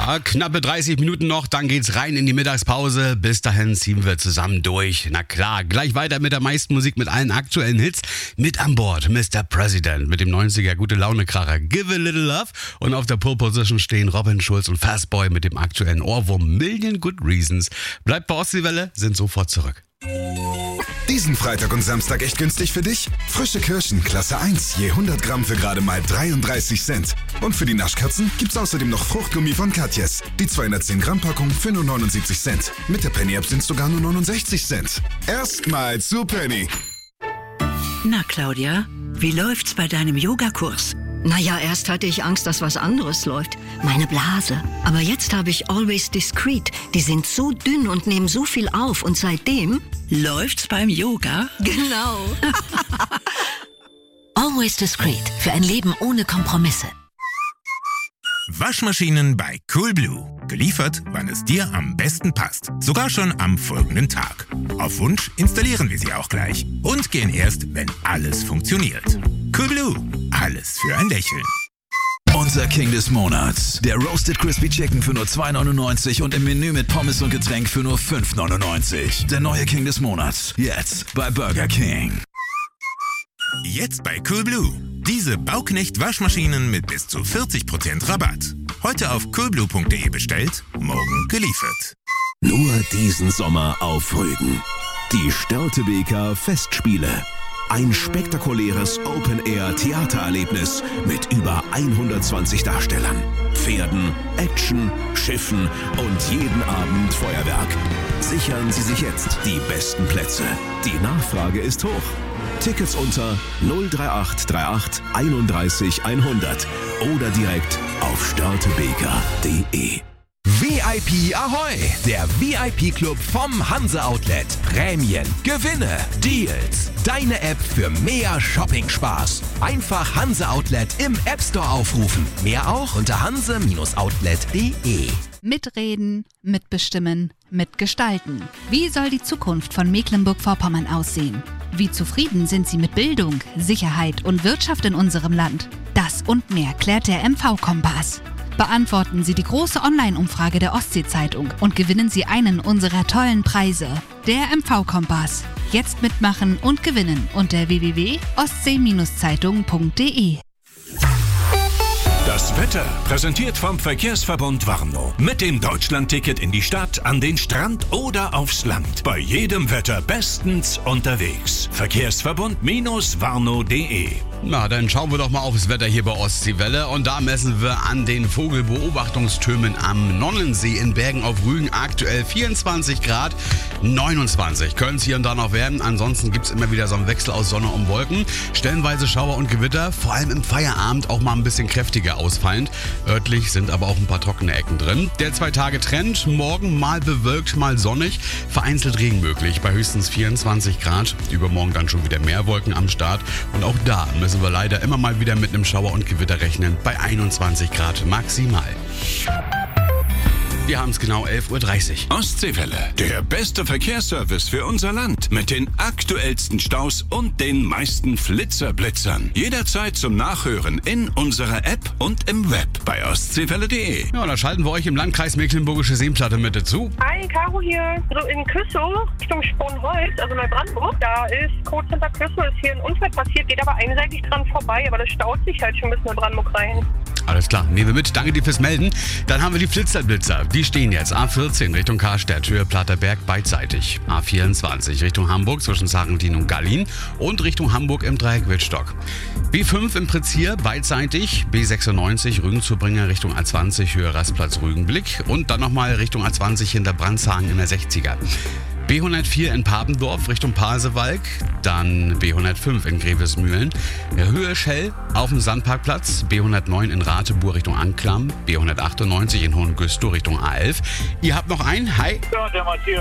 Ja, knappe 30 Minuten noch, dann geht's rein in die Mittagspause. Bis dahin ziehen wir zusammen durch. Na klar, gleich weiter mit der meisten Musik, mit allen aktuellen Hits. Mit an Bord Mr. President mit dem 90er Gute-Laune-Kracher Give a Little Love. Und auf der Pole Position stehen Robin Schulz und Fastboy mit dem aktuellen Ohrwurm Million Good Reasons. Bleibt bei Ostseewelle, sind sofort zurück. Diesen Freitag und Samstag echt günstig für dich? Frische Kirschen, Klasse 1, je 100 Gramm für gerade mal 33 Cent. Und für die Naschkatzen gibt's außerdem noch Fruchtgummi von Katjes. Die 210 Gramm Packung für nur 79 Cent. Mit der Penny-App sind's sogar nur 69 Cent. Erstmal zu Penny. Na Claudia, wie läuft's bei deinem Yogakurs? Naja, erst hatte ich Angst, dass was anderes läuft. Meine Blase. Aber jetzt habe ich Always Discreet. Die sind so dünn und nehmen so viel auf. Und seitdem... Läuft's beim Yoga? Genau. Always Discreet. Für ein Leben ohne Kompromisse. Waschmaschinen bei Coolblue. Geliefert, wann es dir am besten passt. Sogar schon am folgenden Tag. Auf Wunsch installieren wir sie auch gleich. Und gehen erst, wenn alles funktioniert. Coolblue. Alles für ein Lächeln. Unser King des Monats. Der Roasted Crispy Chicken für nur 2,99 und im Menü mit Pommes und Getränk für nur 5,99. Der neue King des Monats. Jetzt bei Burger King. Jetzt bei Coolblue. Diese Bauknecht-Waschmaschinen mit bis zu 40% Rabatt. Heute auf coolblue.de bestellt, morgen geliefert. Nur diesen Sommer auf Rügen. Die Störtebeker Festspiele. Ein spektakuläres Open-Air-Theatererlebnis mit über 120 Darstellern, Pferden, Action, Schiffen und jeden Abend Feuerwerk. Sichern Sie sich jetzt die besten Plätze. Die Nachfrage ist hoch. Tickets unter 03838 31 100 oder direkt auf störtebeker.de. VIP Ahoi! Der VIP-Club vom Hanse Outlet. Prämien, Gewinne, Deals. Deine App für mehr Shopping-Spaß. Einfach Hanse Outlet im App Store aufrufen. Mehr auch unter hanse-outlet.de. Mitreden, mitbestimmen, mitgestalten. Wie soll die Zukunft von Mecklenburg-Vorpommern aussehen? Wie zufrieden sind Sie mit Bildung, Sicherheit und Wirtschaft in unserem Land? Das und mehr klärt der MV-Kompass. Beantworten Sie die große Online-Umfrage der Ostsee-Zeitung und gewinnen Sie einen unserer tollen Preise. Der MV-Kompass. Jetzt mitmachen und gewinnen unter www.ostsee-zeitung.de. Das Wetter präsentiert vom Verkehrsverbund Warnow. Mit dem Deutschland-Ticket in die Stadt, an den Strand oder aufs Land. Bei jedem Wetter bestens unterwegs. Verkehrsverbund-warnow.de. Na, dann schauen wir doch mal aufs Wetter hier bei Ostseewelle. Und da messen wir an den Vogelbeobachtungstürmen am Nonnensee in Bergen auf Rügen aktuell 24 Grad, 29. Können es hier und da noch werden. Ansonsten gibt es immer wieder so einen Wechsel aus Sonne und Wolken. Stellenweise Schauer und Gewitter, vor allem im Feierabend auch mal ein bisschen kräftiger ausfallend. Örtlich sind aber auch ein paar trockene Ecken drin. Der 2-Tage-Trend, morgen mal bewölkt, mal sonnig, vereinzelt Regen möglich bei höchstens 24 Grad. Übermorgen dann schon wieder mehr Wolken am Start. Und auch da müssen wir leider immer mal wieder mit einem Schauer und Gewitter rechnen, bei 21 Grad maximal. Wir haben es genau 11.30 Uhr. Ostseewelle, der beste Verkehrsservice für unser Land. Mit den aktuellsten Staus und den meisten Flitzerblitzern. Jederzeit zum Nachhören in unserer App und im Web bei ostseewelle.de. Ja, da schalten wir euch im Landkreis Mecklenburgische Seenplatte mit dazu. Hi, Caro hier. So in Küssow, Richtung Sponholz, also Neubrandenburg. Da ist kurz hinter Küssow, ist hier ein Unfall passiert, geht aber einseitig dran vorbei, aber das staut sich halt schon bis Neubrandenburg rein. Alles klar, nehmen wir mit. Danke dir fürs Melden. Dann haben wir die Flitzerblitzer. Die stehen jetzt A14 Richtung Karstadt, Höhe Platterberg beidseitig. A24 Richtung Hamburg zwischen Sarrentin und Gallin und Richtung Hamburg im Dreieck Wittstock. B5 im Prezier beidseitig. B96 Rügen-Zubringer Richtung A20 Höhe Rastplatz Rügenblick und dann nochmal Richtung A20 hinter Brandshagen in der 60er. B104 in Papendorf Richtung Pasewalk, dann B105 in Grevesmühlen, Höhe Schell auf dem Sandparkplatz, B109 in Rateburg Richtung Anklam, B198 in Hohengüstow Richtung A11. Ihr habt noch einen, hi. Ja, der Matthias.